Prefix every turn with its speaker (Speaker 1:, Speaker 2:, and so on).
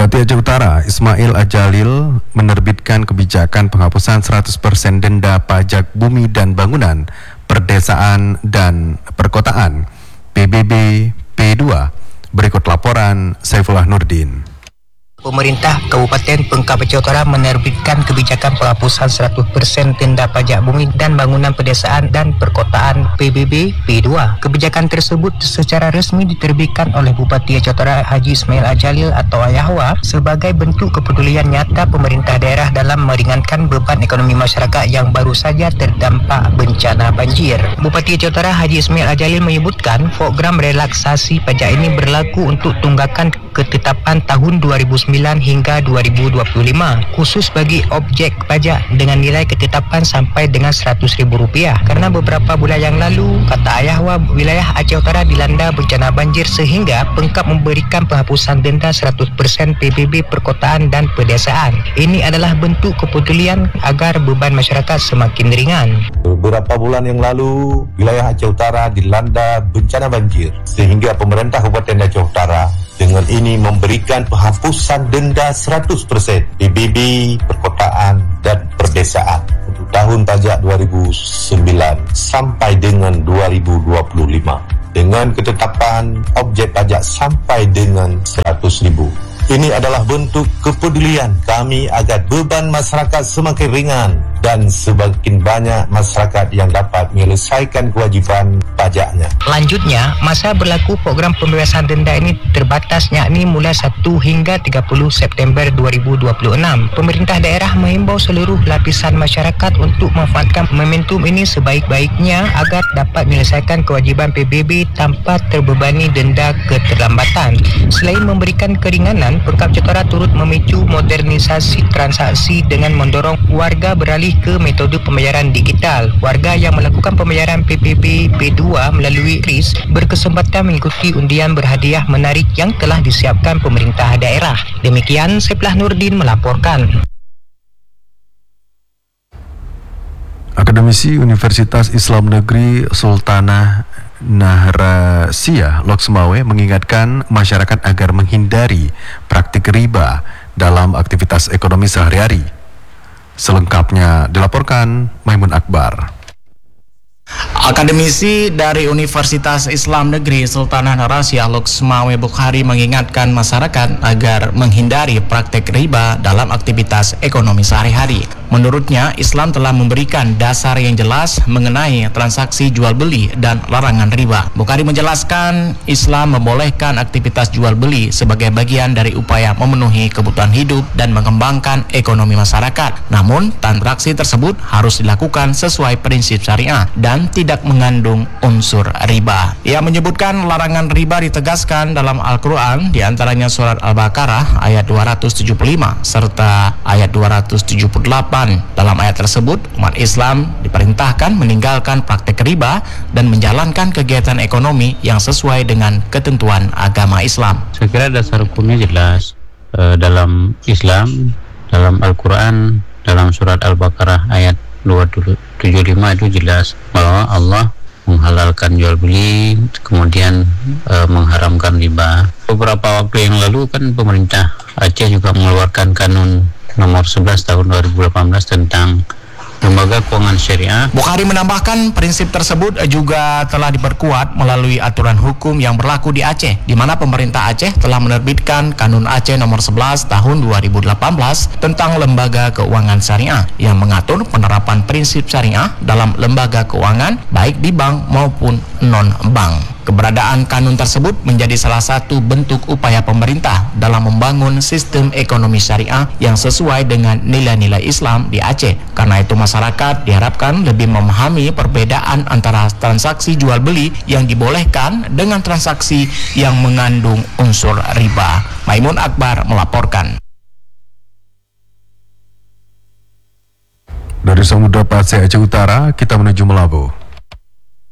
Speaker 1: Bupati Aceh Utara, Ismail Ajalil, menerbitkan kebijakan penghapusan 100% denda pajak bumi dan bangunan, perdesaan dan perkotaan, PBB P2. Berikut laporan Saifullah Nurdin.
Speaker 2: Pemerintah Kabupaten Pengkap Aceh Utara menerbitkan kebijakan penghapusan 100% denda pajak bumi dan bangunan pedesaan dan perkotaan PBB P2. Kebijakan tersebut secara resmi diterbitkan oleh Bupati Aceh Utara Haji Ismail Ajalil atau Ayahwa sebagai bentuk kepedulian nyata pemerintah daerah dalam meringankan beban ekonomi masyarakat yang baru saja terdampak bencana banjir. Bupati Aceh Utara Haji Ismail Ajalil menyebutkan program relaksasi pajak ini berlaku untuk tunggakan ketetapan tahun 2009 hingga 2025 khusus bagi objek pajak dengan nilai ketetapan sampai dengan Rp100,000 karena beberapa bulan yang lalu, kata Ayahwa, wilayah Aceh Utara dilanda bencana banjir sehingga Pengkap memberikan penghapusan denda 100% PBB perkotaan dan pedesaan. Ini adalah bentuk kepedulian agar beban masyarakat semakin ringan.
Speaker 3: Beberapa bulan yang lalu, wilayah Aceh Utara dilanda bencana banjir sehingga pemerintah Kabupaten Aceh Utara dengan ini memberikan penghapusan denda 100% PBB, perkotaan dan perdesaan untuk tahun pajak 2009 sampai dengan 2025 dengan ketetapan objek pajak sampai dengan Rp100,000. Ini adalah bentuk kepedulian kami agar beban masyarakat semakin ringan dan semakin banyak masyarakat yang dapat menyelesaikan kewajiban pajaknya.
Speaker 2: Lanjutnya, masa berlaku program pembebasan denda ini terbatas, yakni mulai 1 hingga 30 September 2026. Pemerintah daerah mengimbau seluruh lapisan masyarakat untuk memanfaatkan momentum ini sebaik-baiknya agar dapat menyelesaikan kewajiban PBB tanpa terbebani denda keterlambatan. Selain memberikan keringanan, Pengkap Aceh Utara turut memicu modernisasi transaksi dengan mendorong warga beralih ke metode pembayaran digital. Warga yang melakukan pembayaran PBB P2 melalui KRIS berkesempatan mengikuti undian berhadiah menarik yang telah disiapkan pemerintah daerah. Demikian, Saifullah Nurdin melaporkan.
Speaker 1: Akademisi Universitas Islam Negeri Sultanah Nahrasia Loksmawe mengingatkan masyarakat agar menghindari praktik riba dalam aktivitas ekonomi sehari-hari. Selengkapnya dilaporkan Maimun Akbar.
Speaker 4: Akademisi dari Universitas Islam Negeri Sultanah Nahrasia Loksmawe Bukhari mengingatkan masyarakat agar menghindari praktek riba dalam aktivitas ekonomi sehari-hari. Menurutnya, Islam telah memberikan dasar yang jelas mengenai transaksi jual beli dan larangan riba. Bukhari menjelaskan, Islam membolehkan aktivitas jual beli sebagai bagian dari upaya memenuhi kebutuhan hidup dan mengembangkan ekonomi masyarakat. Namun, transaksi tersebut harus dilakukan sesuai prinsip syariah dan tidak mengandung unsur riba. Ia menyebutkan larangan riba ditegaskan dalam Al-Quran, diantaranya surat Al-Baqarah ayat 275 serta ayat 278. Dalam ayat tersebut, umat Islam diperintahkan meninggalkan praktek riba dan menjalankan kegiatan ekonomi yang sesuai dengan ketentuan agama Islam.
Speaker 5: Saya kira dasar hukumnya jelas dalam Islam, dalam Al-Quran, dalam surat Al-Baqarah ayat 275 itu jelas bahwa Allah menghalalkan jual beli, kemudian mengharamkan riba. Beberapa waktu yang lalu kan pemerintah Aceh juga mengeluarkan kanun nomor 11 tahun 2018 tentang lembaga keuangan syariah.
Speaker 4: Bukhari menambahkan prinsip tersebut juga telah diperkuat melalui aturan hukum yang berlaku di Aceh, di mana pemerintah Aceh telah menerbitkan Kanun Aceh nomor 11 tahun 2018 tentang lembaga keuangan syariah yang mengatur penerapan prinsip syariah dalam lembaga keuangan baik di bank maupun non-bank. Keberadaan kanun tersebut menjadi salah satu bentuk upaya pemerintah dalam membangun sistem ekonomi syariah yang sesuai dengan nilai-nilai Islam di Aceh. Karena itu masyarakat diharapkan lebih memahami perbedaan antara transaksi jual beli yang dibolehkan dengan transaksi yang mengandung unsur riba. Maimun Akbar melaporkan.
Speaker 1: Dari Samudra Pasir Aceh Utara, kita menuju Melabu.